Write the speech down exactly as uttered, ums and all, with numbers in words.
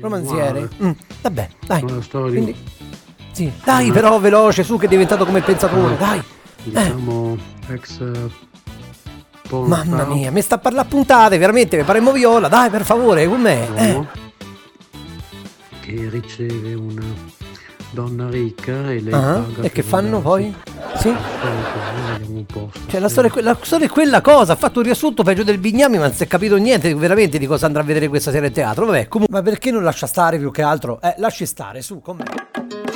Romanziere. Wow. Mm, vabbè, dai. Una storia, Quindi, sì, dai, però veloce, su che è diventato come il pensatore, dai. Eh, diciamo, ex porn mamma star, mia, mi sta a parlare a puntate, veramente, mi paremmo viola, dai, per favore, con me. Eh. uomo, che riceve una donna ricca e lei Ah, paga e che per fanno andarsi. poi? Sì? Poi vediamo un po'. Cioè la storia, è que- la storia è quella cosa, ha fatto un riassunto peggio del Bignami, ma non si è capito niente veramente di cosa andrà a vedere questa sera in teatro. Vabbè, comunque, ma perché non lascia stare più che altro? Eh, lasci stare, su, con me.